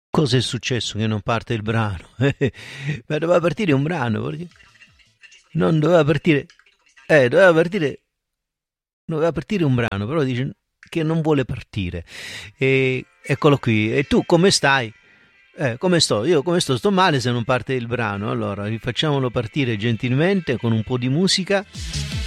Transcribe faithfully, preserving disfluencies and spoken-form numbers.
Cosa è successo che non parte il brano? Ma doveva partire un brano, perché non doveva partire, eh, doveva partire, doveva partire un brano, però dice che non vuole partire. E eccolo qui. E tu come stai? Eh, come sto? Io come sto? Sto male se non parte il brano. Allora, rifacciamolo partire gentilmente con un po' di musica.